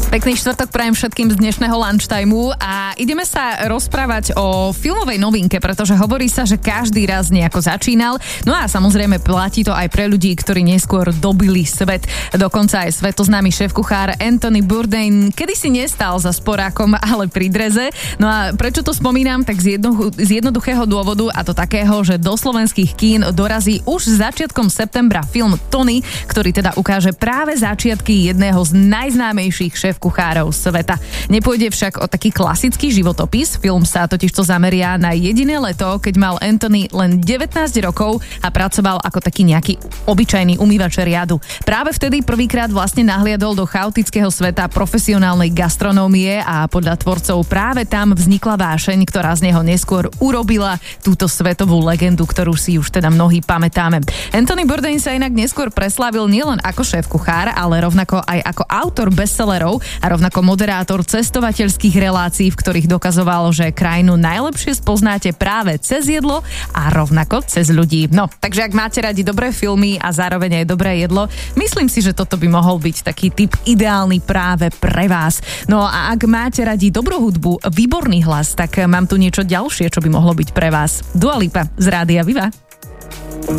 Pekný štvrtok prajem všetkým z dnešného lunchtimeu a ideme sa rozprávať o filmovej novinke, pretože hovorí sa, že každý raz nejako začínal. No a samozrejme platí to aj pre ľudí, ktorí neskôr dobili svet. Dokonca aj svetoznámy šéfkuchár Anthony Bourdain kedysi nestal za sporákom, ale pri dreze. No a prečo to spomínam? Tak z jednoduchého dôvodu, a to takého, že do slovenských kín dorazí už začiatkom septembra film Tony, ktorý teda ukáže práve začiatky jedného z najznámejších šéfkuchárov sveta. Nepôjde však o taký klasický životopis. Film sa totižto zameria na jediné leto, keď mal Anthony len 19 rokov a pracoval ako taký nejaký obyčajný umývač riadu. Práve vtedy prvýkrát vlastne nahliadol do chaotického sveta profesionálnej gastronómie a podľa tvorcov práve tam vznikla vášeň, ktorá z neho neskôr urobila túto svetovú legendu, ktorú si už teda mnohí pamätáme. Anthony Bourdain sa inak neskôr preslávil nielen ako šéfkuchár, ale rovnako aj ako autor bestsellerov a rovnako moderátor cestovateľských relácií, v ktorých dokazoval, že krajinu najlepšie spoznáte práve cez jedlo a rovnako cez ľudí. No, takže ak máte radi dobré filmy a zároveň aj dobré jedlo, myslím si, že toto by mohol byť taký typ ideálny práve pre vás. No a ak máte radi dobrú hudbu, výborný hlas, tak mám tu niečo ďalšie, čo by mohlo byť pre vás. Dua Lipa z Rádia Viva.